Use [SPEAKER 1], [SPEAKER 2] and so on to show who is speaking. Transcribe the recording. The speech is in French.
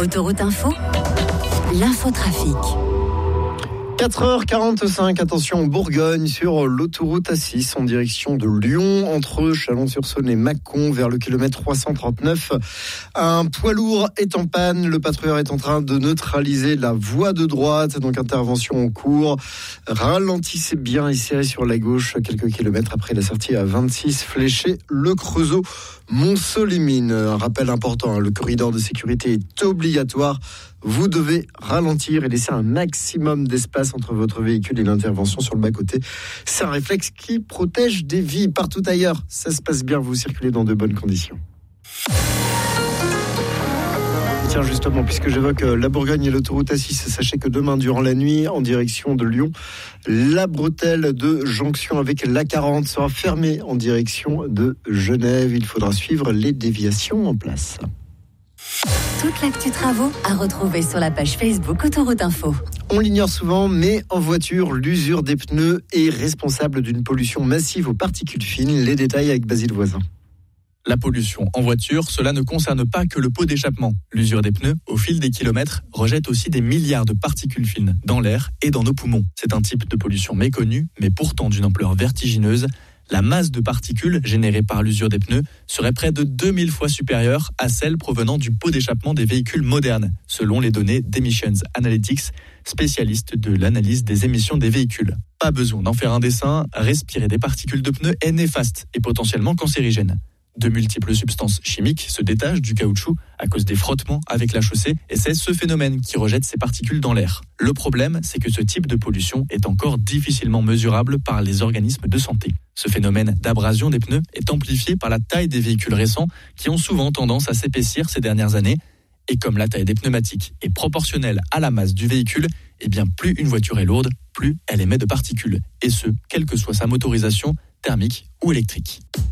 [SPEAKER 1] Autoroute Info, l'infotrafic.
[SPEAKER 2] 4h45, attention en Bourgogne sur l'autoroute A6 en direction de Lyon, entre Chalon-sur-Saône et Mâcon vers le kilomètre 339. Un poids lourd est en panne, le patrouilleur est en train de neutraliser la voie de droite, donc intervention en cours. Ralentissez bien et serrez sur la gauche quelques kilomètres après la sortie à 26 fléché le Creusot. Mont-Solimine, un rappel important, le corridor de sécurité est obligatoire. Vous devez ralentir et laisser un maximum d'espace entre votre véhicule et l'intervention sur le bas-côté. C'est un réflexe qui protège des vies. Partout ailleurs, ça se passe bien, vous circulez dans de bonnes conditions. Tiens, justement, puisque j'évoque la Bourgogne et l'autoroute A6, sachez que demain, durant la nuit, en direction de Lyon, la bretelle de jonction avec l'A40 sera fermée en direction de Genève. Il faudra suivre les déviations en place.
[SPEAKER 1] Toute l'actu travaux à retrouver sur la page Facebook Autoroute Info.
[SPEAKER 2] On l'ignore souvent, mais en voiture, l'usure des pneus est responsable d'une pollution massive aux particules fines. Les détails avec Basile Voisin.
[SPEAKER 3] La pollution en voiture, cela ne concerne pas que le pot d'échappement. L'usure des pneus, au fil des kilomètres, rejette aussi des milliards de particules fines dans l'air et dans nos poumons. C'est un type de pollution méconnu, mais pourtant d'une ampleur vertigineuse. La masse de particules générée par l'usure des pneus serait près de 2000 fois supérieure à celle provenant du pot d'échappement des véhicules modernes, selon les données d'Emissions Analytics, spécialiste de l'analyse des émissions des véhicules. Pas besoin d'en faire un dessin, respirer des particules de pneus est néfaste et potentiellement cancérigène. De multiples substances chimiques se détachent du caoutchouc à cause des frottements avec la chaussée et c'est ce phénomène qui rejette ces particules dans l'air. Le problème, c'est que ce type de pollution est encore difficilement mesurable par les organismes de santé. Ce phénomène d'abrasion des pneus est amplifié par la taille des véhicules récents qui ont souvent tendance à s'épaissir ces dernières années. Et comme la taille des pneumatiques est proportionnelle à la masse du véhicule, eh bien plus une voiture est lourde, plus elle émet de particules. Et ce, quelle que soit sa motorisation, thermique ou électrique.